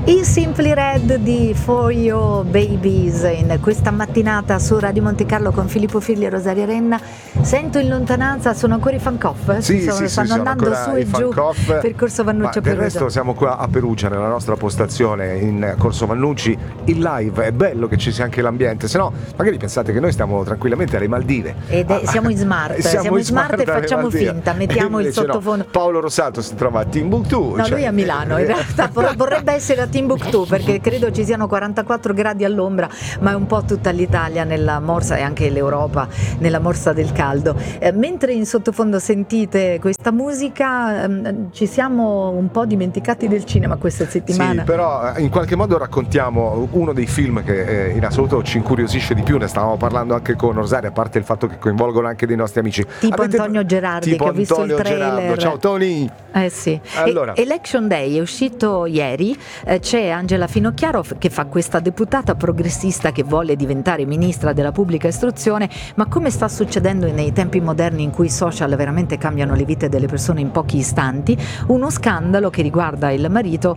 I Simply Red di For Your Babies in questa mattinata su Radio Monte Carlo con Filippo Figli e Rosaria Renna. Sento in lontananza, sono ancora i Fancoff? Stanno andando su e giù per Corso Vannucci a Perugia. Del resto siamo qua a Perugia nella nostra postazione in Corso Vannucci in live. È bello che ci sia anche l'ambiente, se no magari pensate che noi stiamo tranquillamente alle Maldive. Siamo in smart, siamo in smart e facciamo finta, mettiamo il sottofondo. No, Paolo Rosato si trova a Timbuktu. No, lui è a Milano, in realtà vorrebbe essere a Timbuktu perché credo ci siano 44 gradi all'ombra, ma è un po' tutta l'Italia nella morsa e anche l'Europa nella morsa del caldo. Mentre in sottofondo sentite questa musica, ci siamo un po' dimenticati del cinema questa settimana. Sì, però in qualche modo raccontiamo uno dei film che in assoluto ci incuriosisce di più, ne stavamo parlando anche con Rosaria, a parte il fatto che coinvolgono anche dei nostri amici. Tipo Antonio Gerardi, che ha visto il trailer. Gerardo. Ciao Tony! Sì. Allora. Election Day è uscito ieri, c'è Angela Finocchiaro che fa questa deputata progressista che vuole diventare ministra della pubblica istruzione, ma come sta succedendo nei tempi moderni in cui i social veramente cambiano le vite delle persone in pochi istanti, uno scandalo che riguarda il marito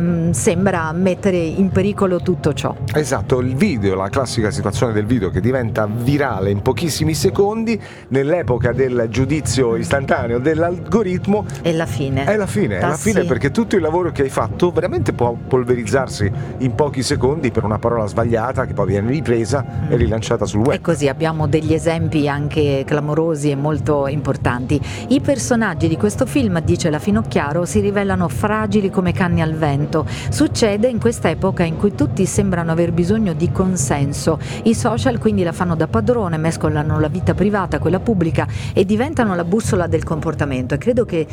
sembra mettere in pericolo tutto ciò. Esatto, il video, la classica situazione del video che diventa virale in pochissimi secondi nell'epoca del giudizio istantaneo dell'algoritmo. È la fine. È la fine perché tutto il lavoro che hai fatto veramente può polverizzarsi in pochi secondi per una parola sbagliata che poi viene ripresa e rilanciata sul web. E così abbiamo degli esempi anche clamorosi e molto importanti. I personaggi di questo film, dice la Finocchiaro, si rivelano fragili come canne al vento. Succede in quest'epoca in cui tutti sembrano aver bisogno di consenso. I social quindi la fanno da padrone, mescolano la vita privata, quella pubblica e diventano la bussola del comportamento. E credo che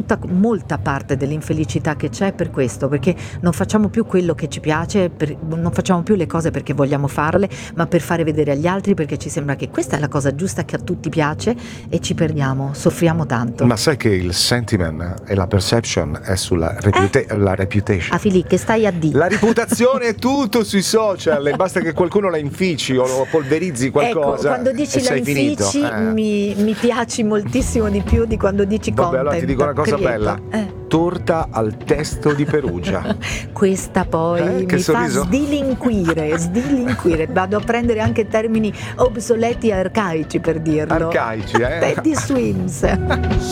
molta parte dell'infelicità che c'è è per questo, perché non facciamo più quello che ci piace, non facciamo più le cose perché vogliamo farle, ma per fare vedere agli altri, perché ci sembra che questa è la cosa giusta che a tutti piace e ci perdiamo, soffriamo tanto. Ma sai che il sentiment e la perception è sulla la reputation. Ah, Filì, che stai a dire? La reputazione è tutto sui social e basta che qualcuno la infici o polverizzi qualcosa. Ecco, quando dici la infici mi piaci moltissimo di più di quando dici content. Vabbè, allora ti dico una cosa bella. Torta al testo di Perugia. Questa poi mi sorriso? fa sdilinquire. Vado a prendere anche termini obsoleti e arcaici per dirlo. Arcaici, Teddy Swims.